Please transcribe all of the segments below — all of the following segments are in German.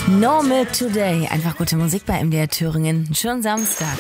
No Milk Today. Einfach gute Musik bei MDR Thüringen. Schönen Samstag.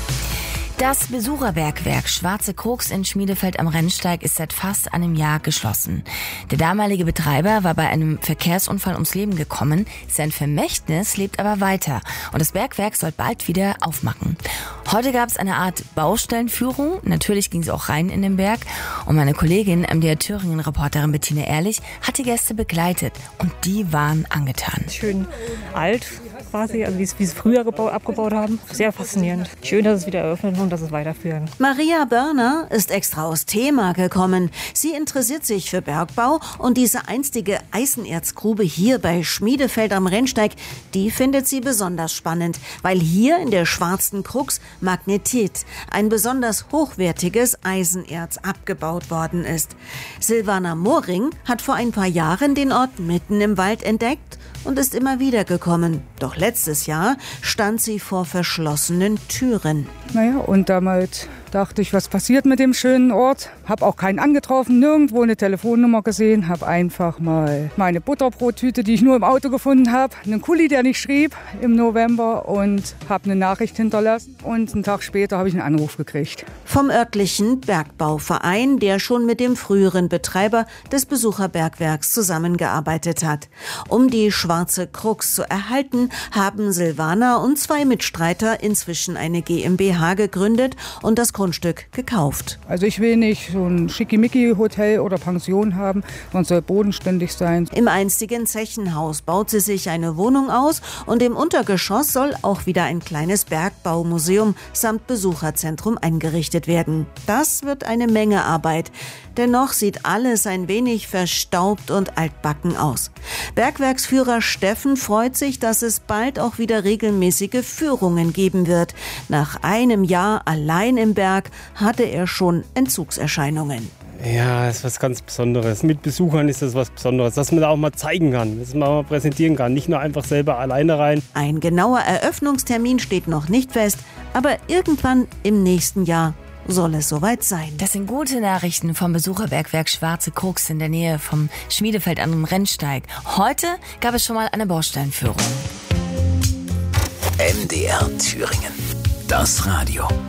Das Besucherbergwerk Schwarze Krux in Schmiedefeld am Rennsteig ist seit fast einem Jahr geschlossen. Der damalige Betreiber war bei einem Verkehrsunfall ums Leben gekommen. Sein Vermächtnis lebt aber weiter und das Bergwerk soll bald wieder aufmachen. Heute gab es eine Art Baustellenführung. Natürlich ging es auch rein in den Berg. Und meine Kollegin, MDR Thüringen-Reporterin Bettina Ehrlich, hat die Gäste begleitet und die waren angetan. Schön alt quasi, also wie sie früher abgebaut haben. Sehr faszinierend. Schön, dass es wieder eröffnet und dass es weiterführen. Maria Börner ist extra aus Thema gekommen. Sie interessiert sich für Bergbau und diese einstige Eisenerzgrube hier bei Schmiedefeld am Rennsteig, die findet sie besonders spannend, weil hier in der Schwarzen Krux Magnetit, ein besonders hochwertiges Eisenerz, abgebaut worden ist. Silvana Mohring hat vor ein paar Jahren den Ort mitten im Wald entdeckt und ist immer wieder gekommen. Doch letztes Jahr stand sie vor verschlossenen Türen. Und damals dachte ich, was passiert mit dem schönen Ort? Hab auch keinen angetroffen, nirgendwo eine Telefonnummer gesehen. Hab einfach mal meine Butterbrottüte, die ich nur im Auto gefunden habe, einen Kuli, der nicht schrieb, im November und habe eine Nachricht hinterlassen. Und einen Tag später habe ich einen Anruf gekriegt. Vom örtlichen Bergbauverein, der schon mit dem früheren Betreiber des Besucherbergwerks zusammengearbeitet hat. Um die Schwarze Krux zu erhalten, haben Silvana und zwei Mitstreiter inzwischen eine GmbH gegründet und das Grundstück gekauft. Also ich will nicht so ein Schickimicki-Hotel oder Pension haben, man soll bodenständig sein. Im einstigen Zechenhaus baut sie sich eine Wohnung aus und im Untergeschoss soll auch wieder ein kleines Bergbaumuseum samt Besucherzentrum eingerichtet werden. Das wird eine Menge Arbeit. Dennoch sieht alles ein wenig verstaubt und altbacken aus. Bergwerksführer Steffen freut sich, dass es bald auch wieder regelmäßige Führungen geben wird. Nach einem Jahr allein im Berg hatte er schon Entzugserscheinungen. Ja, das ist was ganz Besonderes. Mit Besuchern ist das was Besonderes, dass man da auch mal zeigen kann, dass man auch mal präsentieren kann. Nicht nur einfach selber alleine rein. Ein genauer Eröffnungstermin steht noch nicht fest, aber irgendwann im nächsten Jahr soll es soweit sein. Das sind gute Nachrichten vom Besucherbergwerk Schwarze Krux in der Nähe vom Schmiedefeld am Rennsteig. Heute gab es schon mal eine Baustellenführung. MDR Thüringen. Das Radio.